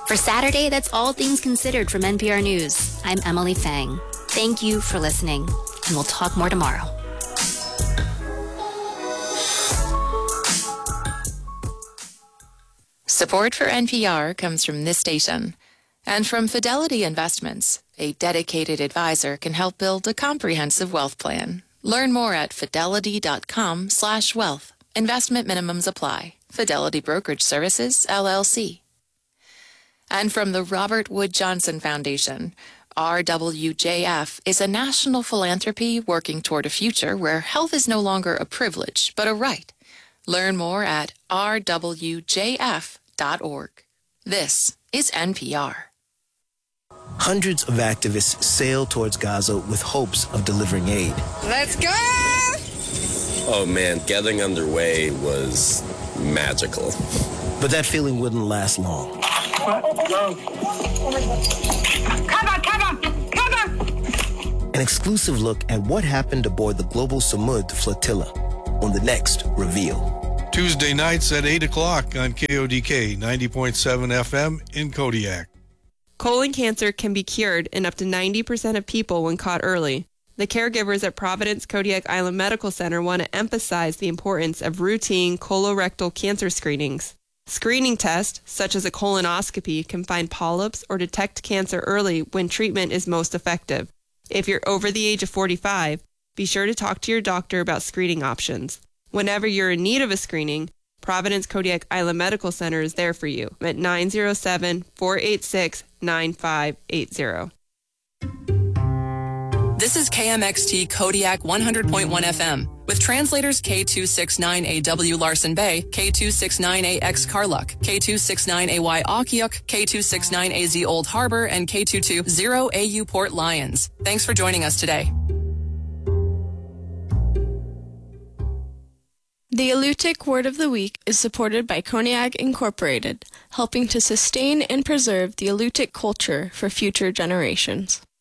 For Saturday, that's All Things Considered from NPR News. I'm Emily Fang. Thank you for listening, and we'll talk more tomorrow. Support for NPR comes from this station and from Fidelity Investments. A dedicated advisor can help build a comprehensive wealth plan. Learn more at fidelity.com/wealth. Investment minimums apply. Fidelity Brokerage Services, LLC. And from the Robert Wood Johnson Foundation, RWJF is a national philanthropy working toward a future where health is no longer a privilege, but a right. Learn more at rwjf.org. This is NPR. Hundreds of activists sailed towards Gaza with hopes of delivering aid. Let's go! Oh man, getting underway was magical. But that feeling wouldn't last long. Cover! An exclusive look at what happened aboard the Global Samud flotilla on the next Reveal. Tuesday nights at 8 o'clock on KODK 90.7 FM in Kodiak. Colon cancer can be cured in up to 90% of people when caught early. The caregivers at Providence Kodiak Island Medical Center want to emphasize the importance of routine colorectal cancer screenings. Screening tests, such as a colonoscopy, can find polyps or detect cancer early when treatment is most effective. If you're over the age of 45, be sure to talk to your doctor about screening options. Whenever you're in need of a screening, Providence Kodiak Island Medical Center is there for you at 907-486-9580. This is KMXT Kodiak 100.1 FM with translators K269AW Larson Bay, K269AX Karluk, K269AY Akiuk, K269AZ Old Harbor, and K220AU Port Lions. Thanks for joining us today. The Alutiiq Word of the Week is supported by Koniag Incorporated, helping to sustain and preserve the Alutiiq culture for future generations.